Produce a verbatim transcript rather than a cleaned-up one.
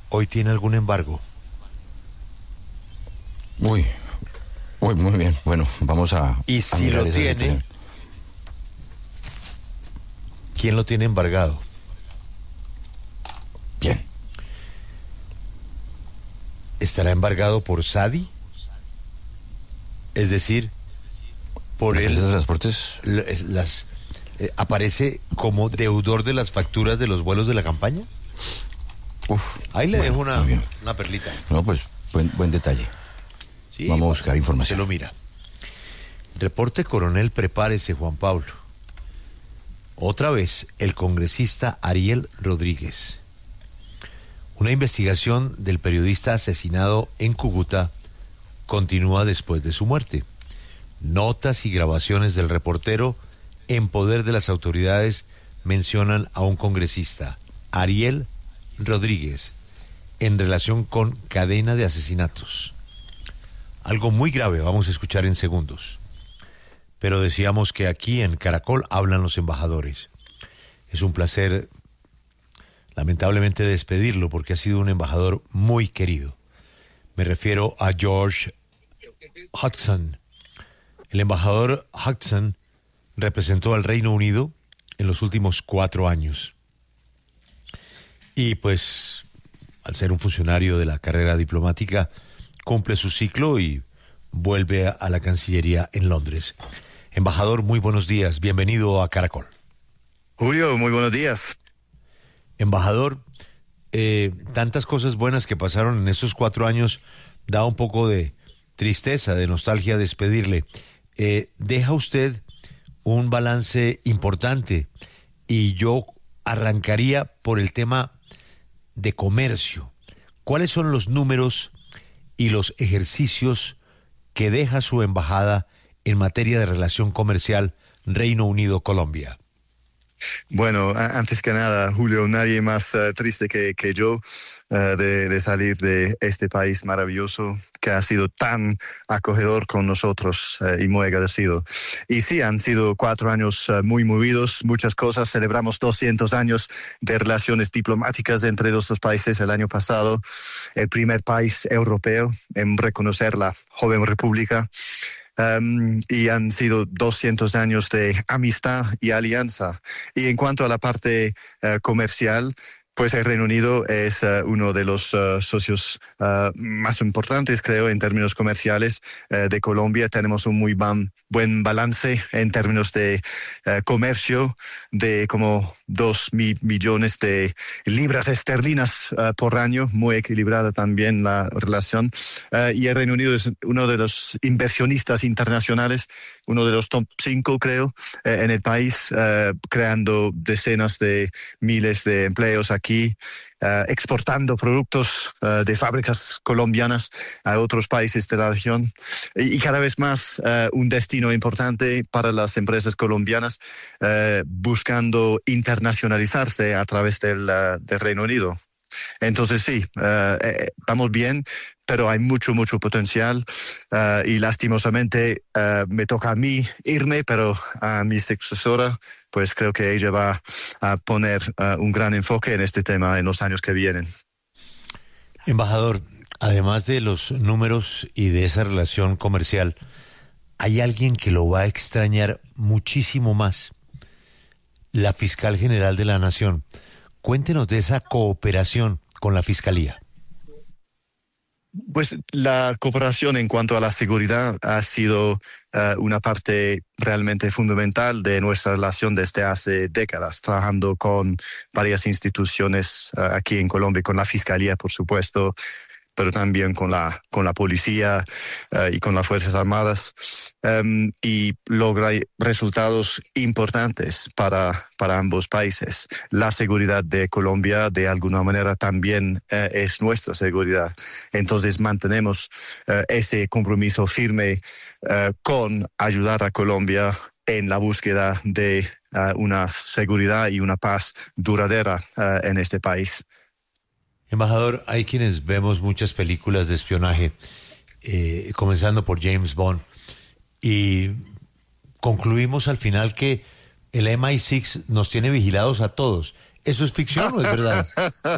hoy tiene algún embargo. Uy, uy, muy bien. Bueno, vamos a... Y a si mirar lo esa tiene, situación. ¿quién lo tiene embargado? Bien. ¿Estará embargado por Sadi? Es decir, por ¿La él, empresa de transportes? l- las, eh, ¿aparece como deudor de las facturas de los vuelos de la campaña? Uf. Ahí le bueno, dejo una, muy bien. una perlita. No, pues, buen, buen detalle. Sí, Vamos a buscar información. Se lo mira. Reporte Coronel, prepárese, Juan Pablo. Otra vez, el congresista Ariel Rodríguez. Una investigación del periodista asesinado en Cúcuta continúa después de su muerte. Notas y grabaciones del reportero en poder de las autoridades mencionan a un congresista, Ariel Rodríguez, en relación con cadena de asesinatos. Algo muy grave, vamos a escuchar en segundos. Pero decíamos que aquí en Caracol hablan los embajadores. Es un placer, lamentablemente, despedirlo porque ha sido un embajador muy querido. Me refiero a George Hudson. El embajador Hudson representó al Reino Unido en los últimos cuatro años. Y pues, al ser un funcionario de la carrera diplomática, cumple su ciclo y vuelve a, a la Cancillería en Londres. Embajador, muy buenos días. Bienvenido a Caracol. Julio, muy buenos días. Embajador, eh, tantas cosas buenas que pasaron en estos cuatro años, da un poco de tristeza, de nostalgia despedirle. Eh, deja usted un balance importante y yo arrancaría por el tema de comercio. ¿Cuáles son los números y los ejercicios que deja su embajada en materia de relación comercial Reino Unido-Colombia? Bueno, a- antes que nada, Julio, nadie más uh, triste que, que yo uh, de, de salir de este país maravilloso que ha sido tan acogedor con nosotros uh, y muy agradecido. Y sí, han sido cuatro años uh, muy movidos, muchas cosas. Celebramos doscientos años de relaciones diplomáticas entre los dos países el año pasado, el primer país europeo en reconocer la joven república. Um, y han sido doscientos años de amistad y alianza. Y en cuanto a la parte uh, comercial, pues el Reino Unido es uh, uno de los uh, socios uh, más importantes, creo, en términos comerciales uh, de Colombia. Tenemos un muy ban, buen balance en términos de uh, comercio, de como dos mil millones de libras esterlinas uh, por año, muy equilibrada también la relación. Uh, y el Reino Unido es uno de los inversionistas internacionales, uno de los top cinco, creo, uh, en el país, uh, creando decenas de miles de empleos aquí. Aquí, uh, exportando productos uh, de fábricas colombianas a otros países de la región y, y cada vez más uh, un destino importante para las empresas colombianas uh, buscando internacionalizarse a través del, uh, del Reino Unido. Entonces sí, uh, eh, estamos bien, pero hay mucho, mucho potencial uh, y lastimosamente uh, me toca a mí irme, pero a mi sucesora, pues creo que ella va a poner uh, un gran enfoque en este tema en los años que vienen. Embajador, además de los números y de esa relación comercial, hay alguien que lo va a extrañar muchísimo más, la fiscal general de la Nación. Cuéntenos de esa cooperación con la Fiscalía. Pues la cooperación en cuanto a la seguridad ha sido uh, una parte realmente fundamental de nuestra relación desde hace décadas, trabajando con varias instituciones uh, aquí en Colombia, con la Fiscalía, por supuesto, pero también con la, con la policía uh, y con las Fuerzas Armadas, um, y logra resultados importantes para, para ambos países. La seguridad de Colombia, de alguna manera, también uh, es nuestra seguridad. Entonces, mantenemos uh, ese compromiso firme uh, con ayudar a Colombia en la búsqueda de uh, una seguridad y una paz duradera uh, en este país. Embajador, hay quienes vemos muchas películas de espionaje, eh, comenzando por James Bond, y concluimos al final que el M I seis nos tiene vigilados a todos. ¿Eso es ficción o es verdad?